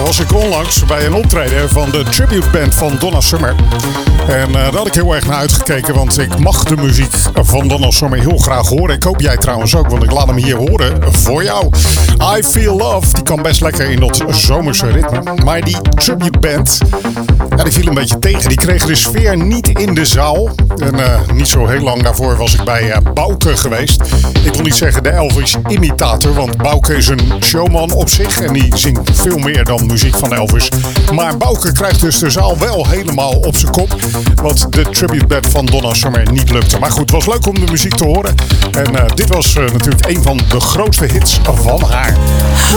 was ik onlangs bij een optreden van de tribute band van Donna Summer. En daar had ik heel erg naar uitgekeken, want ik mag de muziek van Donna Summer heel graag horen. Ik hoop jij trouwens ook, want ik laat hem hier horen voor jou. I Feel Love, die kan best lekker in dat zomerse ritme. Maar die tribute band, ja, die viel een beetje tegen. Die kregen de sfeer niet in de zaal. En niet zo heel lang daarvoor was ik bij Bouke geweest. Ik wil niet zeggen de Elvis-imitator, want Bouke is een showman op zich. En die zingt veel meer dan muziek van Elvis. Maar Bouke krijgt dus de zaal wel helemaal op zijn kop. Wat de tribute band van Donna Summer niet lukte. Maar goed, het was leuk om de muziek te horen. En dit was natuurlijk een van de grootste hits van haar.